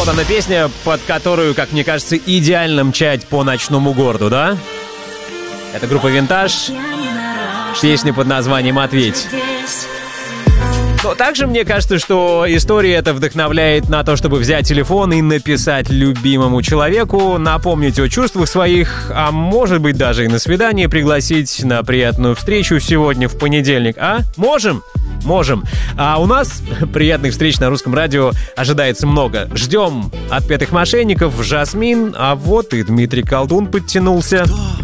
Вот она песня, под которую, как мне кажется, идеально мчать по ночному городу, да? Это группа «Винтаж». Песня под названием «Ответь». Но также мне кажется, что история эта вдохновляет на то, чтобы взять телефон и написать любимому человеку, напомнить о чувствах своих, а может быть даже и на свидание пригласить на приятную встречу сегодня в понедельник. А? Можем? Можем. А у нас приятных встреч на Русском радио ожидается много. Ждем отпетых мошенников, Жасмин, а вот и Дмитрий Колдун подтянулся.